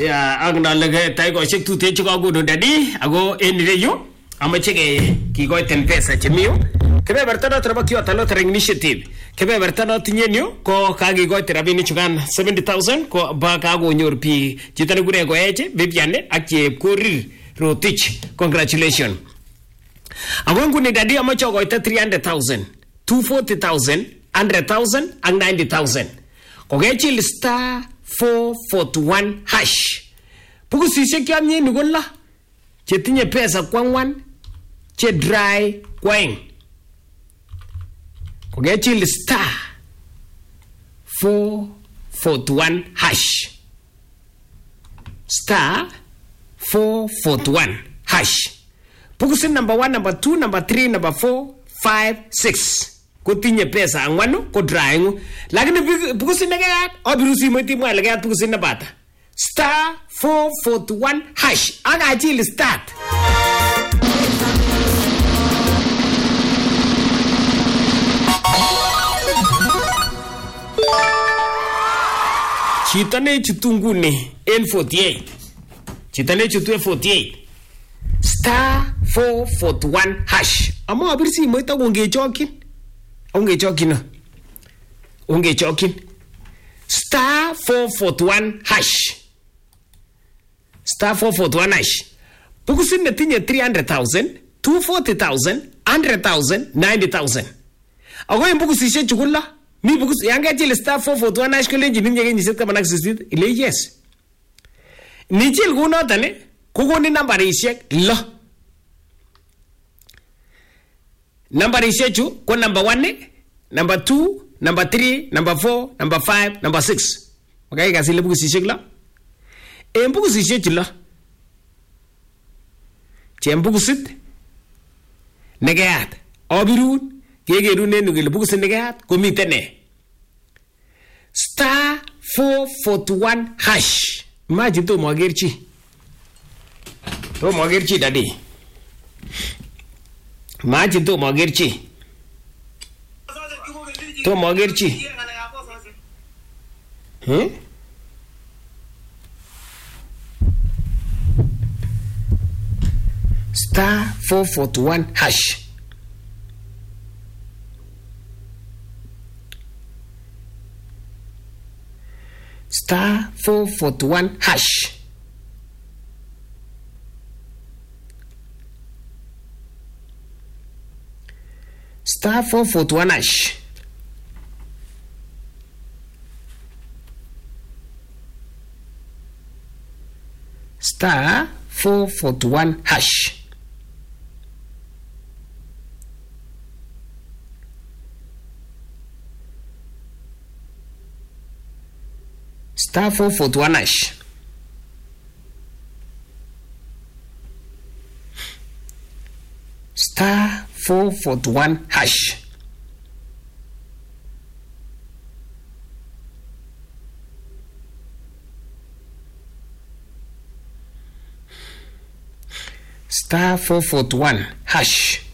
Ya agna lege tai ko shek tute chiko gudu dadi ago enireyo amachege kigoiten pesa chemiyo kebe bertano traba kiyo talo tra initiative kebe bertano tinyenyo ko kagi goite rabini chugan 70,000 ko ba kago nyor pi chitane gure ko eche bibiane akye korir rotich congratulations ago nguni dadi amacho goite 300,000 240,000 100,000 and 90,000 ko gechi star 441 hash. Puku sishe kia mnye nugola. Che tinye pesa kwangwan. Che dry kwang. Koge chili star 441 hash. Star 441 hash. Puku sin number 1, number 2, number 3, number 4, 5, 6. Kutinye pesa angwano ko dry ngu lakini pukusin nagat obirusi mwiti mwa lagat pukusin nabata star 441 hash aga chili start chitane chitungune N48 chitane chitue 48 star 441 hash ama obirusi mwita kunge chokin Unge chokin. Star 441 hash. Star 441 hash. Pukusin na tinye 300,000, 240,000, 100,000, 90,000. Ako yung pukusishe chukula. Mi pukus yanga chile star 441 hash kule njini nyege njisit kama naksisit. Ile yes. Ni chile kuna tane. Kuko ni nambari ishek lo. Number ishechu kwa number 1, number 2, number 3, number 4, number 5, number 6. Okay, kasi le buku sishek la. Buku sishek la. Chem buku sit. Negayat. Obirun. Kegerun nenu gile buku sit negayat. Kumitene. Star 441 hash. Imagine to mwagerchi. To mwagerchi dadi. Maji to magerchi. To magerchi. Star 441 hash. Star 441 hash. Star 441 hash. Star 441 hash. Star 441 hash. Star 441 hash. Star 441 hash.